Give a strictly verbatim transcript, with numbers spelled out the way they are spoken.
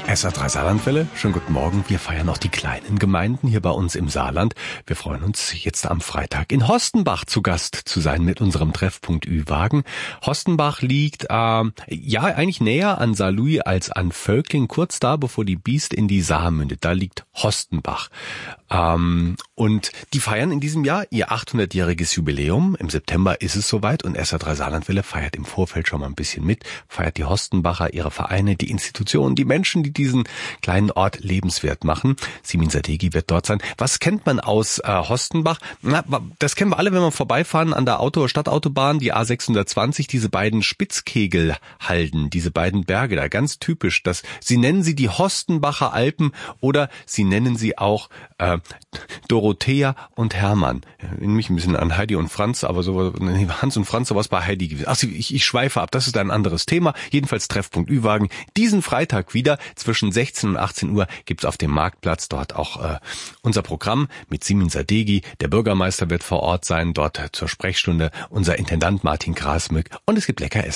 S R drei Saarlandwelle, schönen guten Morgen. Wir feiern auch die kleinen Gemeinden hier bei uns im Saarland. Wir freuen uns jetzt am Freitag in Hostenbach zu Gast zu sein mit unserem Treffpunkt Ü-Wagen. Hostenbach liegt äh, ja eigentlich näher an Saarlouis als an Völkling, kurz da, bevor die Biest in die Saar mündet. Da liegt Hostenbach. Ähm, und die feiern in diesem Jahr ihr achthundertjähriges Jubiläum. Im September ist es soweit und S R drei Saarlandwelle feiert im Vorfeld schon mal ein bisschen mit, feiert die Hostenbacher, ihre Vereine, die Institutionen, die Menschen, die diesen kleinen Ort lebenswert machen. Simin Sadeghi wird dort sein. Was kennt man aus äh, Hostenbach? Na, das kennen wir alle, wenn wir vorbeifahren an der Auto- Stadtautobahn, die A sechshundertzwanzig, diese beiden Spitzkegelhalden, diese beiden Berge da, ganz typisch. Das, sie nennen sie die Hostenbacher Alpen oder sie nennen sie auch äh, Dorothea und Hermann. Ich mich ein bisschen an Heidi und Franz, aber so Hans und Franz, sowas bei Heidi gewesen. Ach, ich, ich schweife ab, das ist ein anderes Thema. Jedenfalls Treffpunkt Ü-Wagen. Diesen Freitag wieder zwischen sechzehn und achtzehn Uhr gibt's auf dem Marktplatz dort auch äh, unser Programm mit Simin Sadeghi. Der Bürgermeister wird vor Ort sein, dort zur Sprechstunde unser Intendant Martin Grasmück und es gibt lecker Essen.